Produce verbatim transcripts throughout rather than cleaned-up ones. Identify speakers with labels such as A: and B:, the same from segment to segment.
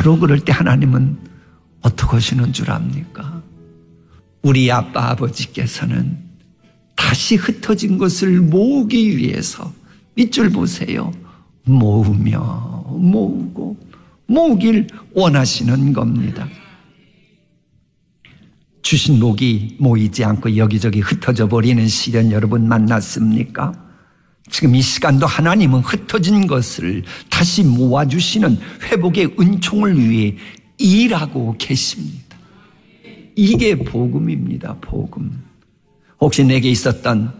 A: 바로 그럴 때 하나님은 어떻게 하시는 줄 압니까? 우리 아빠 아버지께서는 다시 흩어진 것을 모으기 위해서 밑줄 보세요. 모으며 모으고 모으길 원하시는 겁니다. 주신 복이 모이지 않고 여기저기 흩어져 버리는 시련 여러분 만났습니까? 지금 이 시간도 하나님은 흩어진 것을 다시 모아주시는 회복의 은총을 위해 일하고 계십니다. 이게 복음입니다. 복음. 혹시 내게 있었던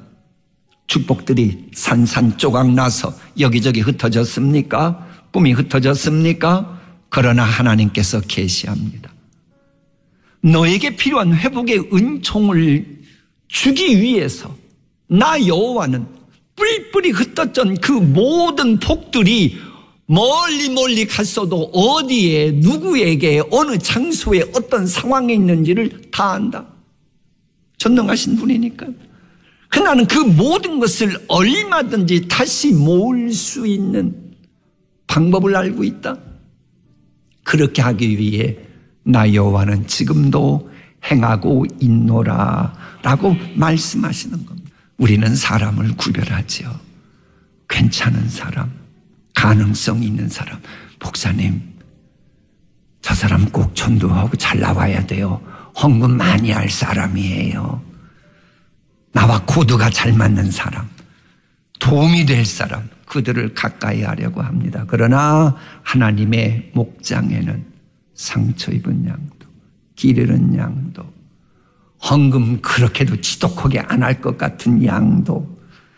A: 축복들이 산산조각 나서 여기저기 흩어졌습니까? 꿈이 흩어졌습니까? 그러나 하나님께서 계시합니다. 너에게 필요한 회복의 은총을 주기 위해서 나 여호와는 뿔뿔이 흩어진 그 모든 복들이 멀리 멀리 갔어도 어디에 누구에게 어느 장소에 어떤 상황에 있는지를 다 안다. 전능하신 분이니까. 나는 그 모든 것을 얼마든지 다시 모을 수 있는 방법을 알고 있다. 그렇게 하기 위해 나 여호와는 지금도 행하고 있노라 라고 말씀하시는 겁니다. 우리는 사람을 구별하지요. 괜찮은 사람, 가능성 있는 사람. 목사님, 저 사람 꼭 전도하고 잘 나와야 돼요. 헌금 많이 할 사람이에요. 나와 코드가 잘 맞는 사람, 도움이 될 사람, 그들을 가까이 하려고 합니다. 그러나 하나님의 목장에는 상처 입은 양도, 길 잃은 양도, 헌금 그렇게도 지독하게 안 할 것 같은 양도,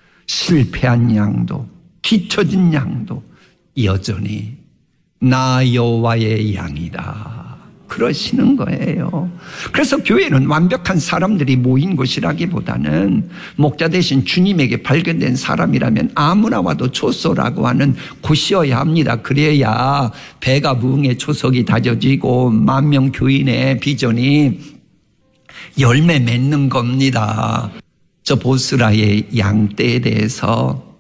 A: 실패한 양도, 뒤처진 양도 여전히 나 여호와의 양이다. 그러시는 거예요. 그래서 교회는 완벽한 사람들이 모인 곳이라기보다는 목자 대신 주님에게 발견된 사람이라면 아무나 와도 초소라고 하는 곳이어야 합니다. 그래야 배가 부흥의 초석이 다져지고 만명 교인의 비전이 열매 맺는 겁니다. 저 보스라의 양떼에 대해서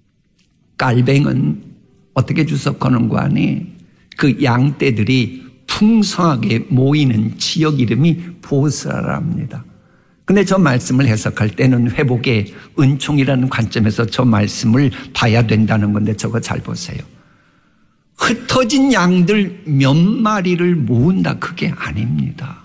A: 깔뱅은 어떻게 주석하는 거 아니? 그 양떼들이 풍성하게 모이는 지역 이름이 보스라랍니다. 근데 저 말씀을 해석할 때는 회복의 은총이라는 관점에서 저 말씀을 봐야 된다는 건데 저거 잘 보세요. 흩어진 양들 몇 마리를 모은다 그게 아닙니다.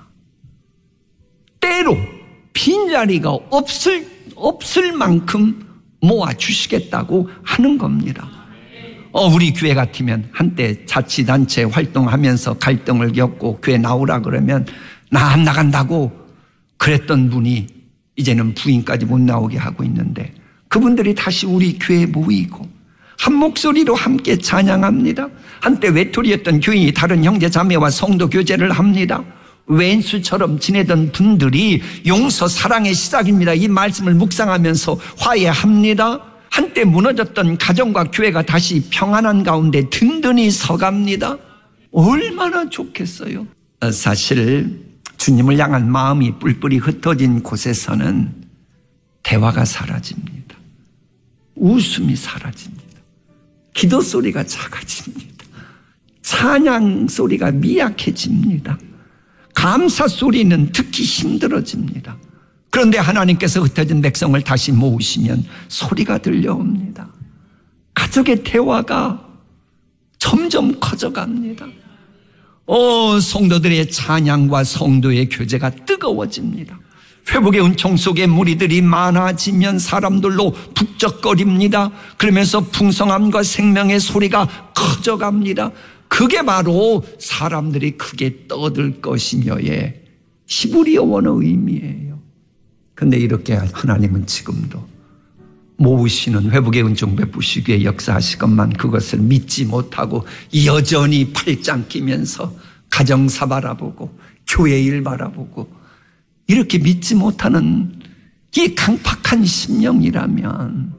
A: 때로 빈자리가 없을, 없을 만큼 모아주시겠다고 하는 겁니다. 어, 우리 교회 같으면 한때 자치단체 활동하면서 갈등을 겪고 교회 나오라 그러면 나 안 나간다고 그랬던 분이 이제는 부인까지 못 나오게 하고 있는데 그분들이 다시 우리 교회에 모이고 한 목소리로 함께 찬양합니다. 한때 외톨이였던 교인이 다른 형제 자매와 성도 교제를 합니다. 왼수처럼 지내던 분들이 용서 사랑의 시작입니다. 이 말씀을 묵상하면서 화해합니다. 한때 무너졌던 가정과 교회가 다시 평안한 가운데 든든히 서갑니다. 얼마나 좋겠어요. 사실 주님을 향한 마음이 뿔뿔이 흩어진 곳에서는 대화가 사라집니다. 웃음이 사라집니다. 기도 소리가 작아집니다. 찬양 소리가 미약해집니다. 감사 소리는 듣기 힘들어집니다. 그런데 하나님께서 흩어진 백성을 다시 모으시면 소리가 들려옵니다. 가족의 대화가 점점 커져갑니다. 오, 성도들의 찬양과 성도의 교제가 뜨거워집니다. 회복의 은총 속에 무리들이 많아지면 사람들로 북적거립니다. 그러면서 풍성함과 생명의 소리가 커져갑니다. 그게 바로 사람들이 크게 떠들 것이며의 히브리어 원어 의미예요. 근데 이렇게 하나님은 지금도 모으시는 회복의 은총 베푸시기 위해 역사하시건만 그것을 믿지 못하고 여전히 팔짱 끼면서 가정사 바라보고 교회 일 바라보고 이렇게 믿지 못하는 이 강팍한 심령이라면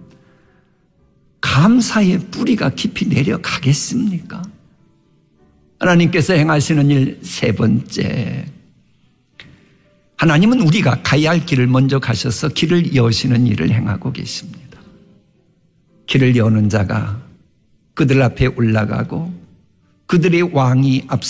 A: 감사의 뿌리가 깊이 내려가겠습니까? 하나님께서 행하시는 일 세 번째, 하나님은 우리가 가야 할 길을 먼저 가셔서 길을 여시는 일을 행하고 계십니다. 길을 여는 자가 그들 앞에 올라가고 그들의 왕이 앞서